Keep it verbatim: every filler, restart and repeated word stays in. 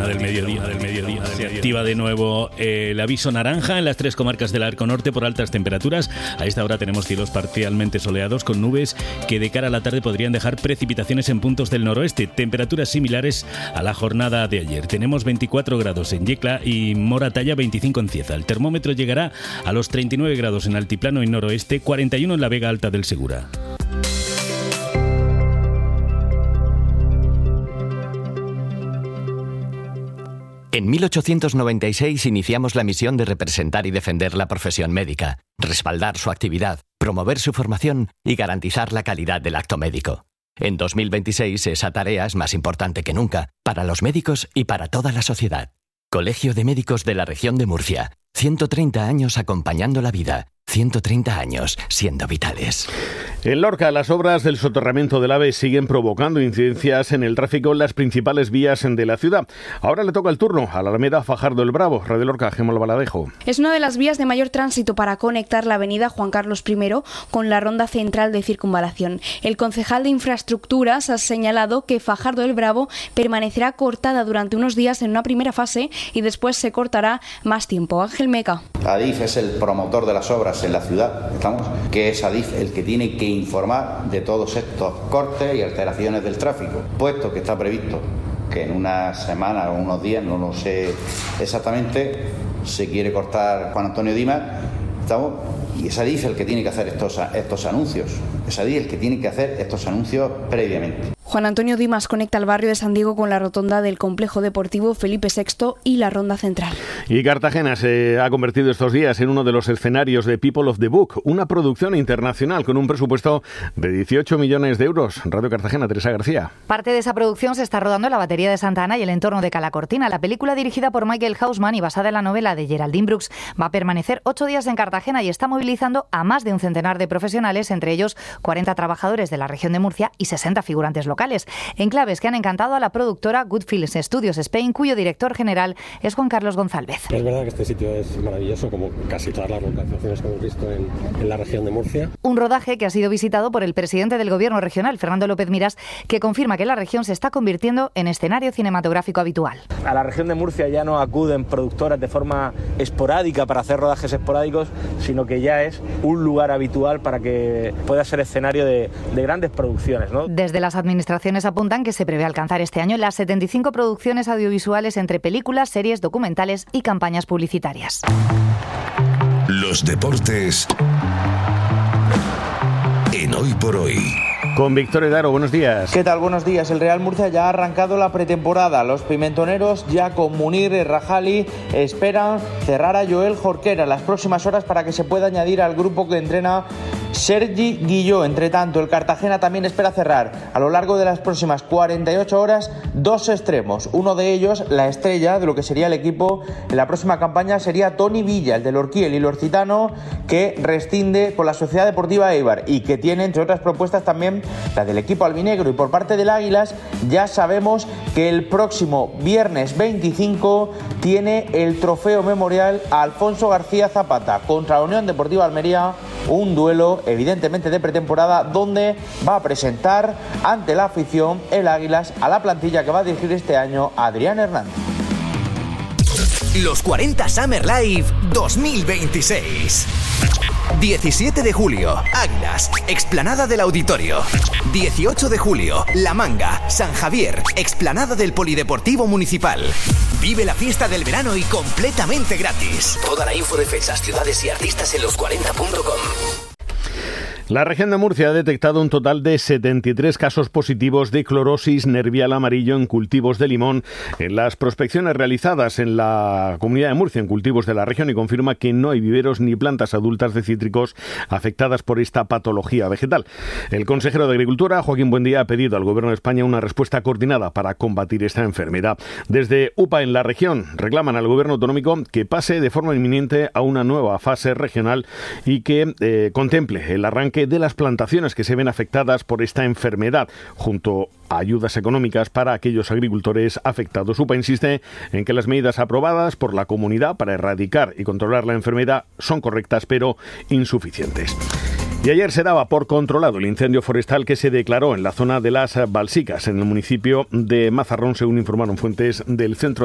Una del mediodía, del mediodía. Se activa de nuevo el aviso naranja en las tres comarcas del Arco Norte por altas temperaturas. A esta hora tenemos cielos parcialmente soleados con nubes que de cara a la tarde podrían dejar precipitaciones en puntos del noroeste. Temperaturas similares a la jornada de ayer. Tenemos veinticuatro grados en Yecla y Moratalla, veinticinco en Cieza. El termómetro llegará a los treinta y nueve grados en Altiplano y Noroeste, cuarenta y uno en la Vega Alta del Segura. En mil ochocientos noventa y seis iniciamos la misión de representar y defender la profesión médica, respaldar su actividad, promover su formación y garantizar la calidad del acto médico. En dos mil veintiséis esa tarea es más importante que nunca, para los médicos y para toda la sociedad. Colegio de Médicos de la Región de Murcia. ciento treinta años acompañando la vida. ciento treinta años siendo vitales. En Lorca, las obras del soterramiento del AVE siguen provocando incidencias en el tráfico en las principales vías de la ciudad. Ahora le toca el turno a la Alameda Fajardo el Bravo. Radio Lorca, Gemma Baladejo. Es una de las vías de mayor tránsito para conectar la avenida Juan Carlos primero con la ronda central de circunvalación. El concejal de Infraestructuras ha señalado que Fajardo el Bravo permanecerá cortada durante unos días en una primera fase y después se cortará más tiempo. Ángel Meca. Adif es el promotor de las obras en la ciudad, estamos, que es Adif el que tiene que informar de todos estos cortes y alteraciones del tráfico, puesto que está previsto que en una semana o unos días, no lo sé exactamente, se quiere cortar Juan Antonio Dimas, estamos, y es Adif el que tiene que hacer estos, estos anuncios, es Adif el que tiene que hacer estos anuncios previamente. Juan Antonio Dimas conecta el barrio de San Diego con la rotonda del complejo deportivo Felipe sexto y la ronda central. Y Cartagena se ha convertido estos días en uno de los escenarios de People of the Book, una producción internacional con un presupuesto de dieciocho millones de euros. Radio Cartagena, Teresa García. Parte de esa producción se está rodando en la batería de Santa Ana y el entorno de Calacortina. La película, dirigida por Michael Hausman y basada en la novela de Geraldine Brooks, va a permanecer ocho días en Cartagena y está movilizando a más de un centenar de profesionales, entre ellos cuarenta trabajadores de la región de Murcia y sesenta figurantes locales. Enclaves que han encantado a la productora Good Films Studios Spain, cuyo director general es Juan Carlos González. Es verdad que este sitio es maravilloso, como casi todas las localizaciones que hemos visto en, en la región de Murcia. Un rodaje que ha sido visitado por el presidente del Gobierno regional, Fernando López Miras, que confirma que la región se está convirtiendo en escenario cinematográfico habitual. A la región de Murcia ya no acuden productoras de forma esporádica para hacer rodajes esporádicos, sino que ya es un lugar habitual para que pueda ser escenario de, de grandes producciones, ¿no? Desde las administraciones apuntan que se prevé alcanzar este año las setenta y cinco producciones audiovisuales entre películas, series, documentales y campañas publicitarias. Los deportes en Hoy por Hoy. Con Víctor Edaro, buenos días. ¿Qué tal? Buenos días. El Real Murcia ya ha arrancado la pretemporada. Los pimentoneros, ya con Munir y Rajali, esperan cerrar a Joel Jorquera en las próximas horas para que se pueda añadir al grupo que entrena Sergi Guilló. Entre tanto, el Cartagena también espera cerrar a lo largo de las próximas cuarenta y ocho horas dos extremos. Uno de ellos, la estrella de lo que sería el equipo en la próxima campaña, sería Toni Villa, el del Orquiel y Lorcitano, que rescinde con la Sociedad Deportiva Eibar y que tiene, entre otras propuestas, también la del equipo albinegro. Y por parte del Águilas ya sabemos que el próximo viernes veinticinco tiene el trofeo memorial a Alfonso García Zapata contra la Unión Deportiva Almería, un duelo evidentemente de pretemporada donde va a presentar ante la afición el Águilas a la plantilla que va a dirigir este año Adrián Hernández. Los cuarenta Summer Live dos mil veintiséis. diecisiete de julio, Águilas, explanada del Auditorio. dieciocho de julio, La Manga, San Javier, explanada del Polideportivo Municipal. Vive la fiesta del verano y completamente gratis. Toda la info de fechas, ciudades y artistas en los cuarenta punto com. La región de Murcia ha detectado un total de setenta y tres casos positivos de clorosis nervial amarillo en cultivos de limón en las prospecciones realizadas en la Comunidad de Murcia en cultivos de la región, y confirma que no hay viveros ni plantas adultas de cítricos afectadas por esta patología vegetal. El consejero de Agricultura, Joaquín Buendía, ha pedido al Gobierno de España una respuesta coordinada para combatir esta enfermedad. Desde U P A en la región reclaman al Gobierno autonómico que pase de forma inminente a una nueva fase regional y que eh, contemple el arranque de las plantaciones que se ven afectadas por esta enfermedad, junto a ayudas económicas para aquellos agricultores afectados. U P A insiste en que las medidas aprobadas por la comunidad para erradicar y controlar la enfermedad son correctas, pero insuficientes. Y ayer se daba por controlado el incendio forestal que se declaró en la zona de las Balsicas, en el municipio de Mazarrón, según informaron fuentes del Centro